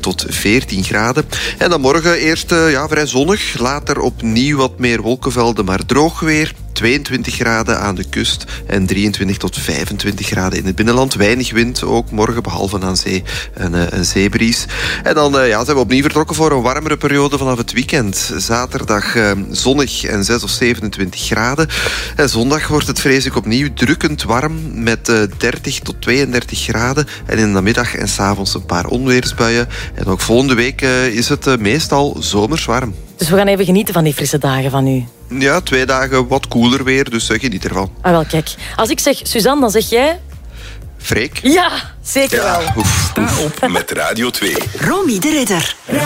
tot 14 graden. En dan morgen eerst vrij zonnig. Later opnieuw wat meer wolkenvelden, maar droog weer. 22 graden aan de kust en 23 tot 25 graden in het binnenland. Weinig wind ook morgen, behalve aan zee een zeebries. En dan zijn we opnieuw vertrokken voor een warmere periode vanaf het weekend. Zaterdag zonnig en 6 of 27 graden. En zondag wordt het vrees ik opnieuw drukkend warm met 30 tot 32 graden. En in de middag en 's avonds een paar onweersbuien. En ook volgende week is het meestal zomers warm. Dus we gaan even genieten van die frisse dagen van u. Ja, 2 dagen wat koeler weer, dus geniet ervan. Ah, wel, kijk. Als ik zeg Suzanne, dan zeg jij... Freek? Ja, zeker wel. Sta op met Radio 2. Romy de Ridder.